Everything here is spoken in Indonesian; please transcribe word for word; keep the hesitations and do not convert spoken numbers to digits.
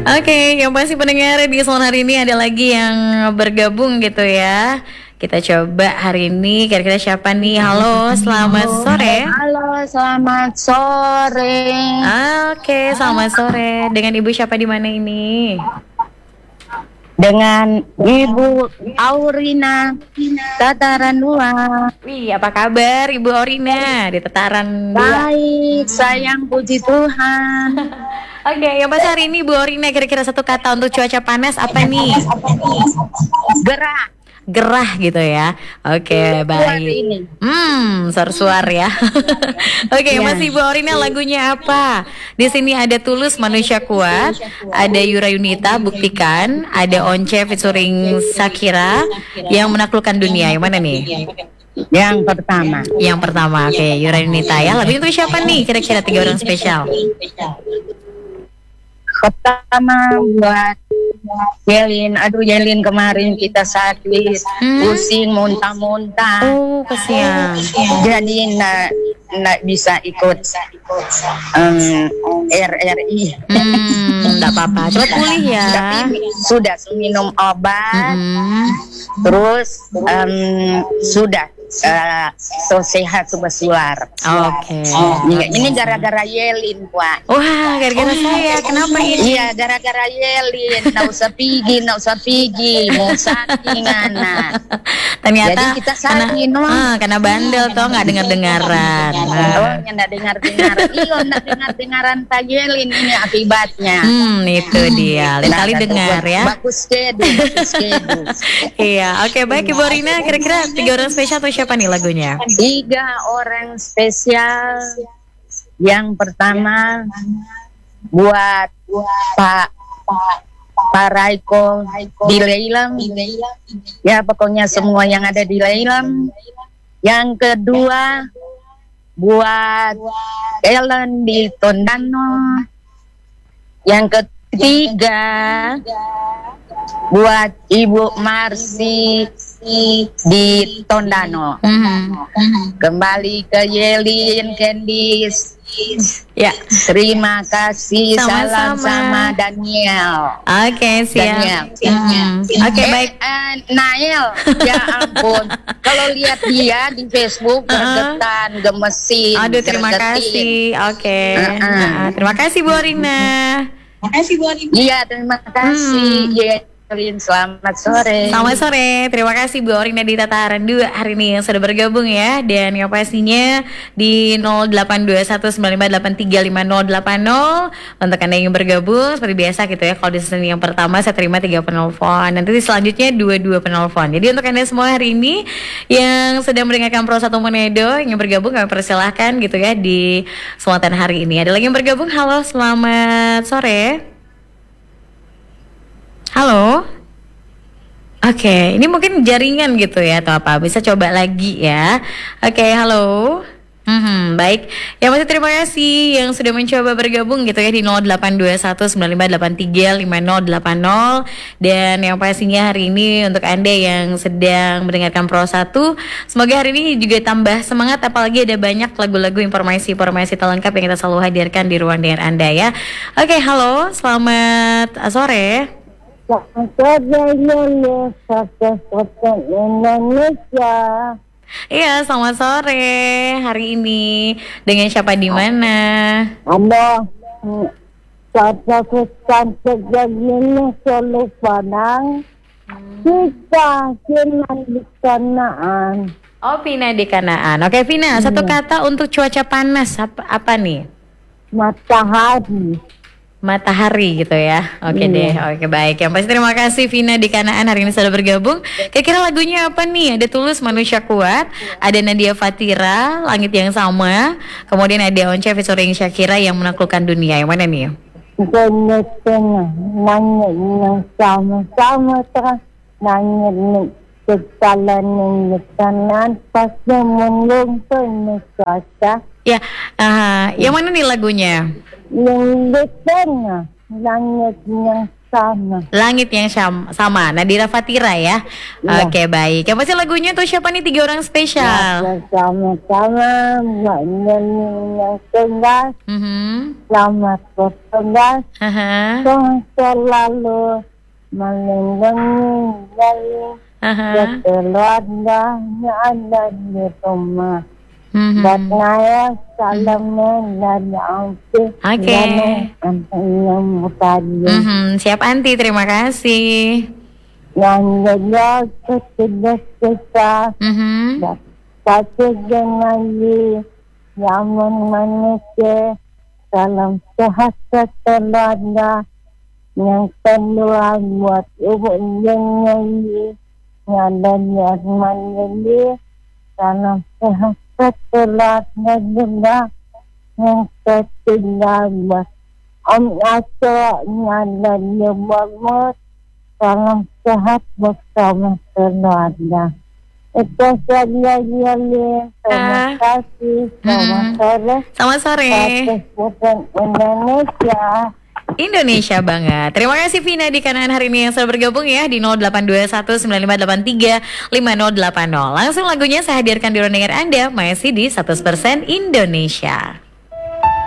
Oke, yang pasti pendengar di Salon hari ini ada lagi yang bergabung gitu ya. Kita coba hari ini kira-kira siapa nih? Halo, selamat sore. Halo, selamat sore. Oke, selamat sore. Dengan Ibu siapa di mana ini? Dengan Ibu Aurina Tataran Dua. Wih, apa kabar Ibu Aurina di Tataran Dua? Baik, sayang puji Tuhan. Oke, yang pas hari ini Bu Aurina kira-kira satu kata untuk cuaca panas apa nih? Gerak. Gerah gitu ya. Oke, baik. Hmm, suar-suar ya. Oke, Ya. masih Bu Aurina lagunya apa? Di sini ada Tulus Manusia Kuat, ada Yura Yunita Buktikan, ada Once featuring Shakira yang menaklukkan dunia. Yang mana nih? Yang pertama. Yang pertama, oke, Yura Yunita ya. Lagunya untuk siapa nih? Kira-kira tiga orang spesial. Pertama buat Yelin. Aduh Yelin, kemarin kita sakit, Hmm. pusing, muntah-muntah. Oh, kasihan. Jadi nggak nggak bisa ikut um, R R I. Hmm, enggak apa-apa. Cepat pulih ya. Tapi sudah minum obat, Hmm. terus um, sudah uh, so sehat subasular. Oke. Ini, ini gara-gara Yelin, Pak. Wah, gara-gara saya. Kenapa ini? Iya, gara-gara Yelin. Nggak usah pergi, nggak usah pergi. Mau saking anak. Ternyata Jadi kita karena, saking, no. ah, karena bandel toh nggak dengar-dengaran. Oh, Nah. yang nggak dengar-dengaran. Iya, nggak dengar-dengaran Pak Yelin, ini akibatnya. Hmm, itu dia. Lain kali Nah, dengar ya. Bagus kedu, bagus kedu. Iya, oke baik Ibu Rina. Kira-kira tiga orang spesial atau siapa nih lagunya? Tiga orang spesial. Yang pertama buat Pak Pak Raiko di Leilam. Ya pokoknya semua yang ada di Leilam. Yang kedua buat Ellen di Tondano. Yang ketiga buat Ibu Marsi di Tondano. Mhm. Kembali ke Yelin Candice. Ya, Terima kasih. Sama-sama. Salam sama Daniel. oke siap. Daniel. Hmm. Oke Eh, baik. eh, Nael, ya ampun. Kalau lihat dia di Facebook gergetan, gemesin. Aduh, terima gergetin. kasih. Oke. Uh-uh. Nah, terima kasih Bu Rina. Iya, terima kasih. Yelin, selamat sore. Selamat sore, terima kasih Bu Aurina di Tataran dua hari ini yang sudah bergabung ya. Dan yang pastinya di nol delapan dua satu sembilan lima delapan tiga lima nol delapan nol untuk Anda yang bergabung seperti biasa gitu ya. Kalau di sesi yang pertama saya terima tiga penelpon, nanti selanjutnya dua dua penelpon. Jadi untuk Anda semua hari ini yang sedang mendengarkan Pro satu Monedo yang bergabung kami persilahkan gitu ya di kesempatan hari ini. Ada lagi yang bergabung, halo selamat sore. Halo. Oke, ini mungkin jaringan gitu ya atau apa? Bisa coba lagi ya. Oke, halo. Hmm, baik. Ya masih terima kasih yang sudah mencoba bergabung gitu ya di nol delapan dua satu sembilan lima delapan tiga lima nol delapan nol. Dan yang pastinya hari ini untuk Anda yang sedang mendengarkan Pro satu, semoga hari ini juga tambah semangat, apalagi ada banyak lagu-lagu informasi-informasi terlengkap yang kita selalu hadirkan di ruang dengar Anda ya. Oke, halo. Selamat sore. Indonesia. Iya, selamat sore. Hari ini dengan siapa di mana? Ano, sa cantik gini selalu padang. Kita kinalikanaan. Oh, Vina di Kanaan. Oke, Vina, satu kata untuk cuaca panas apa, apa nih? Matahari. Matahari gitu ya. Oke Iya. deh. Oke, baik. Yang pasti terima kasih Vina di Kanaan hari ini sudah bergabung. Kira-kira lagunya apa nih? Ada Tulus Manusia Kuat, ada Nadia Fatira Langit Yang Sama, kemudian ada Once featuring Shakira yang menaklukkan dunia. Yang mana nih? Tengah-tengah langit yang sama-sama terang, langit ni kepala ni kanan pasnya menggung penuh cuaca. Ya, ah, yang mana nih lagunya? Yang di tengah langit yang sama. Langit yang syam- sama. Nadira Fatira ya. Iya. Oke, baik. Yang pasti lagunya tuh siapa nih tiga orang spesial? Bersama-sama menyanyi yang tegas, Mhm. selamat bertugas, Aha. Tuhan selalu melindungi dari Aha. keluarganya ada di rumah. Mhm. Dan saya salamnya dari Anti. Oke. Yang tadi. Mhm. Siap Anti, terima kasih. Yang jaga ketidak kita. Mhm. Satu janji zaman manusia. Salam sehat keluarga. Yang kedua buat ibu yang nyanyi. Yang dan mandiri. Salam sehat keluarga juga. Yang ketiga buat Om Aco yang dan banget. Salam sehat bersama keluarga. Itu saja Yali. Terima Ah. kasih. Selamat Mhm. sore. Selamat sore. Atas Indonesia. Indonesia banget. Terima kasih Vina di kanan hari ini yang sudah bergabung ya di nol delapan dua satu sembilan lima delapan tiga lima nol delapan nol. Langsung lagunya saya hadirkan di ruang dengar Anda masih di seratus persen Indonesia.